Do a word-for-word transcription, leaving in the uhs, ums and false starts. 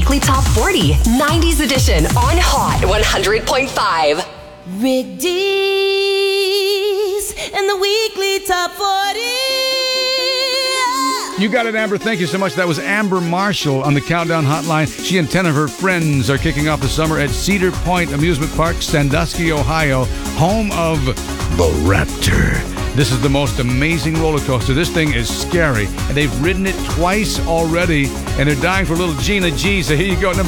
Weekly Top forty, nineties edition on Hot one hundred point five. Rick D's and the Weekly Top forty. You got it, Amber. Thank you so much. That was Amber Marshall on the Countdown Hotline. She and ten of her friends are kicking off the summer at Cedar Point Amusement Park, Sandusky, Ohio, home of the Raptor. This is the most amazing roller coaster. This thing is scary, and they've ridden it twice already, and they're dying for little Gina G. So here you go, number